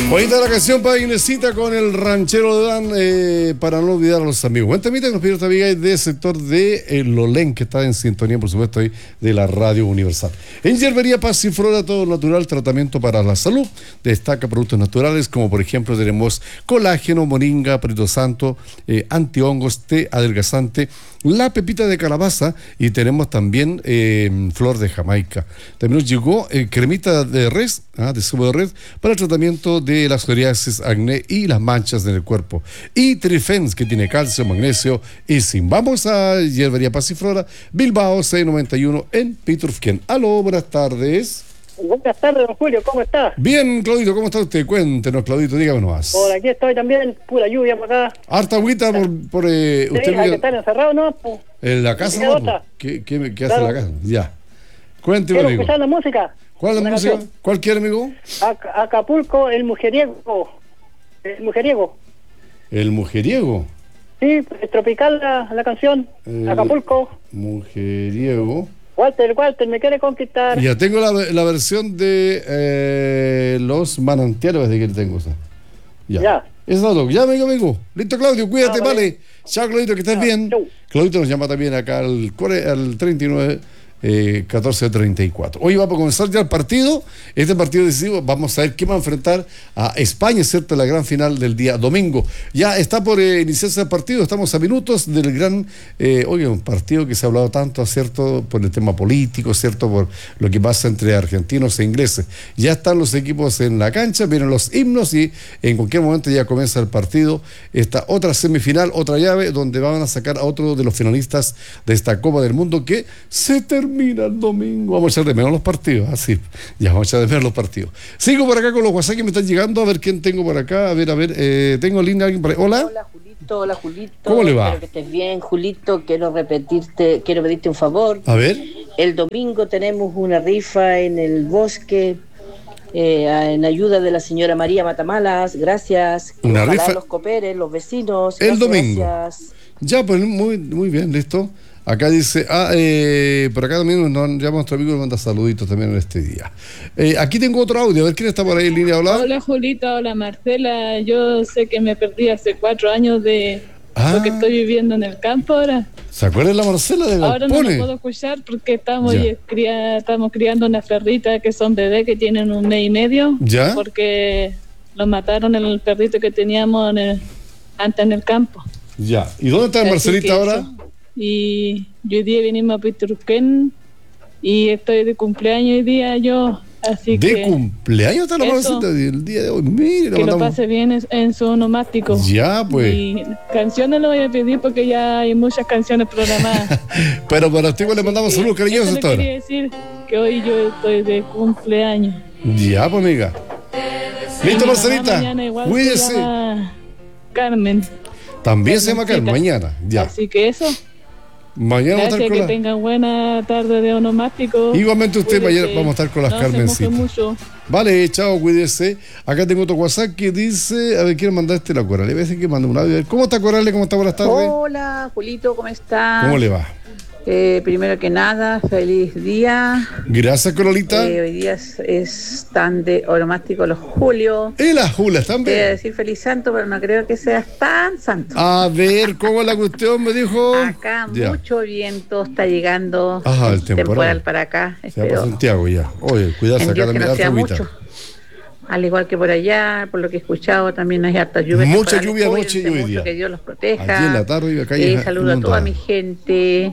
Bonita la canción para Inesita con el ranchero de Dan, para no olvidar a los amigos. Buen temita que nos pidió esta amiga del sector de Lolén, que está en sintonía, por supuesto, ahí de la Radio Universal. En Yerbería Paz y Flora, todo natural, tratamiento para la salud. Destaca productos naturales, como por ejemplo tenemos colágeno, moringa, perito santo, antihongos, té adelgazante, la pepita de calabaza y tenemos también flor de Jamaica. También nos llegó cremita de res, de zumo de res, para el tratamiento de la psoriasis, acné y las manchas en el cuerpo. Y Trifens, que tiene calcio, magnesio y zinc. Vamos a Yerbería Paz y Flora, Bilbao 691 en Piturfquén. Aló, buenas tardes. Buenas tardes, don Julio, ¿cómo está? Bien, Claudito, ¿cómo está usted? Cuéntenos, Claudito, dígame nomás. Por aquí estoy también, pura lluvia por acá. Harta agüita por Sí, usted hay que estar encerrado, ¿no? Pues, en la casa, ¿no? ¿Qué hace Claro. en la casa? Ya. Cuénteme, quiero amigo. escuchar la música. ¿Cuál es la Una música? canción. ¿Cuál quiere, amigo? Acapulco, el mujeriego. El mujeriego. El mujeriego. Sí, es tropical la canción. Acapulco. Mujeriego. Walter, me quiere conquistar. Ya tengo la versión de los manantiales de que tengo. Ya. Eso es todo. Ya, amigo. Listo, Claudio, cuídate, vale. Chao, Claudito, que estés bien. Chau. Claudito nos llama también acá al 39 14:34. Hoy vamos a comenzar ya el partido. Este partido decisivo, vamos a ver quién va a enfrentar a España, ¿cierto? La gran final del día domingo. Ya está por iniciarse el partido, estamos a minutos del gran, un partido que se ha hablado tanto, ¿cierto? Por el tema político, ¿cierto? Por lo que pasa entre argentinos e ingleses. Ya están los equipos en la cancha, vienen los himnos y en cualquier momento ya comienza el partido. Esta otra semifinal, otra llave, donde van a sacar a otro de los finalistas de esta Copa del Mundo que se termina el domingo. Vamos a echar de menos los partidos, así. Ya vamos a echar de menos los partidos. Sigo por acá con los WhatsApp que me están llegando, a ver quién tengo por acá. A ver, tengo en línea alguien por ahí. Hola. Hola, Julito. ¿Cómo le va? Espero que estés bien, Julito. Quiero pedirte un favor. A ver. El domingo tenemos una rifa en el bosque, en ayuda de la señora María Matamalas. Gracias. Una Ojalá rifa. los cooperen, los vecinos. El domingo. Gracias. Ya, pues muy bien, listo. Acá dice, por acá también nos llama nuestro amigo y manda saluditos también en este día. Aquí tengo otro audio, a ver quién está por ahí en línea. Hola Julito, hola Marcela. Yo sé que me perdí hace 4 años de lo que estoy viviendo en el campo ahora. ¿Se acuerdan la Marcela de Ahora no Galpones? lo puedo escuchar porque estamos Ya. estamos criando unas perritas que son bebés que tienen 1 mes y medio. ¿Ya? Porque los mataron el perrito que teníamos antes en el campo. Ya. ¿Y dónde está Así Marcelita que ahora? eso. Y hoy día venimos a Piturquén y estoy de cumpleaños hoy día yo. Así ¿De que cumpleaños está la eso. Marcelita el día de hoy? Mire, le que lo mandamos. pase bien en su onomástico. Ya, pues. Y canciones lo voy a pedir porque ya hay muchas canciones programadas. Pero para usted le mandamos Así que saludos cariñosos eso hasta le ahora. quería decir que hoy yo estoy de cumpleaños. Ya, pues, amiga. Y Listo, mi mamá Marcelita. mañana igual Cuídese. se llama Carmen. También se llama Carmen, mañana. Ya. Así que eso. Mañana vamos a Gracias, estar que con tengan buena tarde de onomástico. Igualmente usted, Cuídese. mañana vamos a estar con las No se moje Carmencitas. mucho. Vale, chao, cuídese. Acá tengo otro WhatsApp que dice, a ver, quiero mandar la Corale. A veces que manda un audio. ¿Cómo está Corale? ¿Cómo está? Buenas tardes. Hola, Julito, ¿cómo estás? ¿Cómo le va? Primero que nada, feliz día. Gracias, Corolita. Hoy día están de oromástico los Julio. Y las Julas Te voy a también. decir feliz santo, pero no creo que seas tan santo. A ver, ¿cómo es la cuestión? Me dijo. Acá Ya. mucho viento está llegando. Ajá, el temporal. para acá. Se va para Espero Santiago ya. Oye, cuidarse en acá Dios que también. no sea Harta agüita. mucho. Al igual que por allá, por lo que he escuchado, también hay harta lluvia. Mucha temporales. lluvia anoche y Cuídense hoy mucho, día. que Dios los proteja. Allí en la tarde, acá hay Saludo a toda mi gente.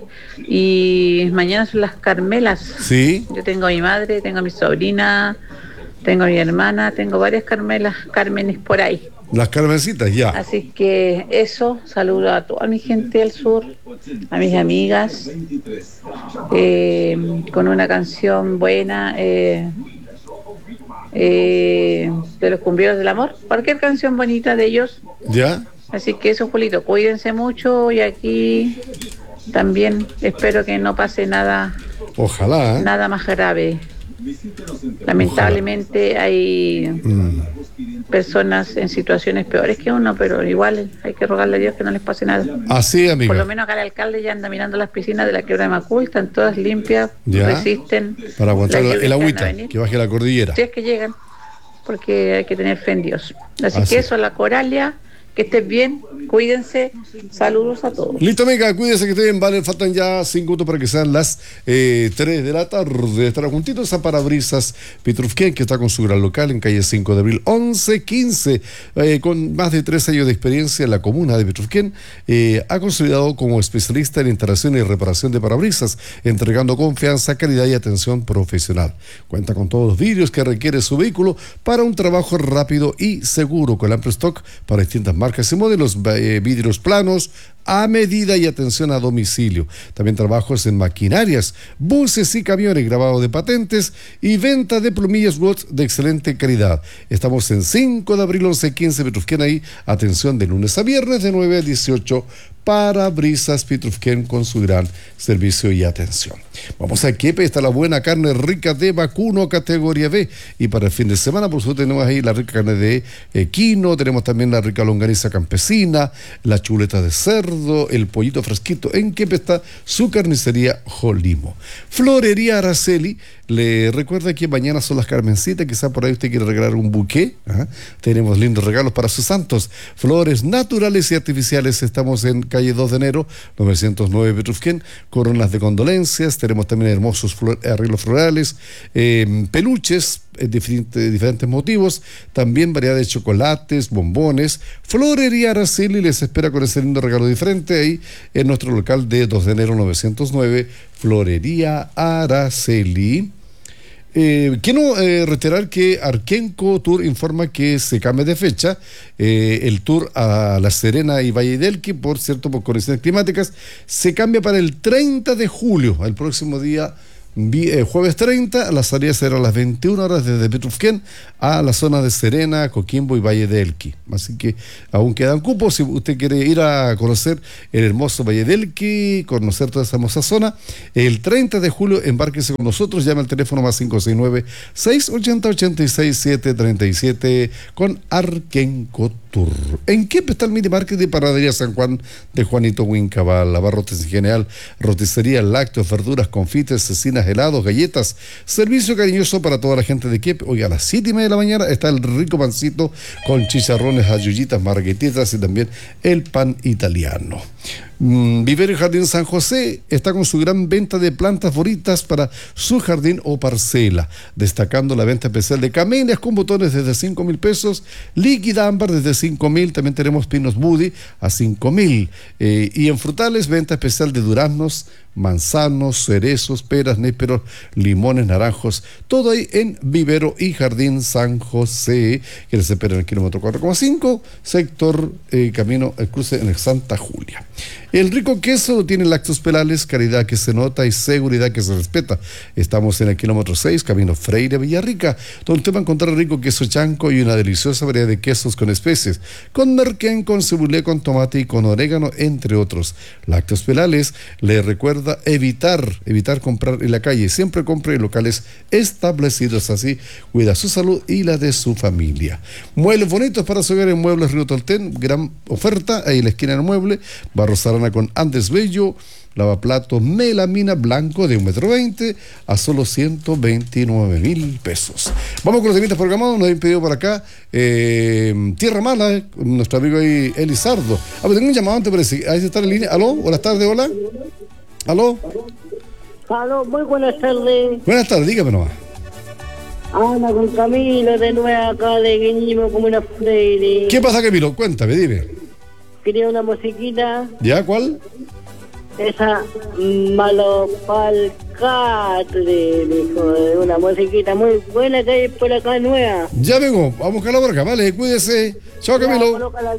Y mañana son las Carmelas. Sí. Yo tengo a mi madre, tengo a mi sobrina, tengo a mi hermana, tengo varias Cármenes por ahí. Las Carmencitas, ya. Así que eso, saludo a toda mi gente del sur, a mis amigas, con una canción buena de los cumbieros del amor, cualquier canción bonita de ellos. Ya. Así que eso, Julito, cuídense mucho y aquí también espero que no pase nada Ojalá. nada más grave. Lamentablemente hay personas en situaciones peores que uno, pero igual hay que rogarle a Dios que no les pase nada. Así, amiga. Por lo menos acá el alcalde ya anda mirando las piscinas de la Quebra de Macul, están todas limpias, Ya. resisten. Para aguantar las lluvias el que van a agüita, venir. que baje la cordillera. Si es que llegan. porque hay que tener fe en Dios. Así que eso, la Coralia, que estén bien, cuídense, saludos a todos. Listo, amiga, cuídense que estén bien, vale, faltan ya 5 minutos para que sean las 3 de la tarde. Estará juntitos a Parabrisas Petrufquén, que está con su gran local en calle 5 de abril 1115, con más de 3 años de experiencia en la comuna de Petrufquén. Ha consolidado como especialista en instalación y reparación de parabrisas, entregando confianza, calidad y atención profesional. Cuenta con todos los vidrios que requiere su vehículo para un trabajo rápido y seguro, con amplio stock para distintas marcas y modelos, vidrios planos, a medida y atención a domicilio. También trabajos en maquinarias, buses y camiones, grabado de patentes y venta de plumillas Watts de excelente calidad. Estamos en 5 de abril 1115 Petrufquén, ahí, atención de lunes a viernes de 9 a 18, Parabrisas Petrufquén, con su gran servicio y atención. Vamos a Quepe, está la buena carne rica de vacuno categoría B, y para el fin de semana por supuesto tenemos ahí la rica carne de quino, tenemos también la rica longaniza campesina, la chuleta de cerdo, el pollito fresquito. En Quepe está su carnicería Jolimo. Florería Araceli le recuerda que mañana son las Carmencitas, quizá por ahí usted quiere regalar un buqué. Tenemos lindos regalos para sus santos, flores naturales y artificiales. Estamos en calle 2 de enero 909 Petrufquén, coronas de condolencias, tenemos también hermosos arreglos florales, peluches de diferentes motivos, también variedad de chocolates, bombones. Florería Araceli les espera con ese lindo regalo diferente ahí en nuestro local de 2 de enero 909, Florería Araceli. Quiero reiterar que Arquenco Tour informa que se cambia de fecha el tour a La Serena y Valle del Elqui, por condiciones climáticas, se cambia para el 30 de julio, el próximo día, jueves 30, la salida será a las 21 horas desde Petrufquén a la zona de Serena, Coquimbo y Valle del Elqui. Así que aún quedan cupos si usted quiere ir a conocer el hermoso Valle del Elqui, conocer toda esa hermosa zona. El 30 de julio embárquese con nosotros, llame al teléfono más 569-680-86737 con Arquenco Tour. ¿En qué está el mini market de Panadería San Juan de Juanito Wincabal? Abarrotes en general, roticería, lácteos, verduras, confites, cecinas, helados, galletas. Servicio cariñoso para toda la gente de Quepe. Hoy a las 7:30 de la mañana está el rico pancito con chicharrones, ayuyitas, marguetitas y también el pan italiano. Vivero y Jardín San José está con su gran venta de plantas bonitas para su jardín o parcela, destacando la venta especial de camelias con botones desde 5,000 pesos, líquida ámbar desde 5,000, también tenemos pinos Moody a 5,000, y en frutales venta especial de duraznos, manzanos, cerezos, peras, nísperos, limones, naranjos, todo ahí en Vivero y Jardín San José, que les espera en el kilómetro 4,5, sector camino el cruce en el Santa Julia. El rico queso tiene lácteos pelales, calidad que se nota y seguridad que se respeta. Estamos en el kilómetro 6, camino Freire Villarrica, donde usted va a encontrar rico queso chanco y una deliciosa variedad de quesos con especies, con merquén, con cebulé, con tomate y con orégano, entre otros. Lácteos pelales le recuerda evitar comprar en la calle, siempre compre en locales establecidos, así cuida su salud y la de su familia. Muebles bonitos para su hogar en Muebles Río Tolten, gran oferta ahí en la esquina del mueble, Barros Arana con Andes Bello, lavaplatos melamina blanco de 1,20 m a solo 129,000 pesos. Vamos con los temitas programados, nos han pedido por acá Tierra Mala, nuestro amigo ahí Elizardo. Pero tengo un llamado antes, parece. Ahí está en línea. ¿Aló? Buenas tardes, hola. ¿Aló? Aló, muy buenas tardes. Buenas tardes, dígame nomás. Ana con Camilo de nuevo acá de Guiñimo como una Freire. ¿Qué pasa, Camilo? Cuéntame, dime. Quería una musiquita. ¿Ya? ¿Cuál? Esa Malopalcatre, dijo, una musiquita muy buena que hay por acá nueva. Ya vengo, vamos a buscarla por acá, vale, cuídese. Chao, Camilo. Colócala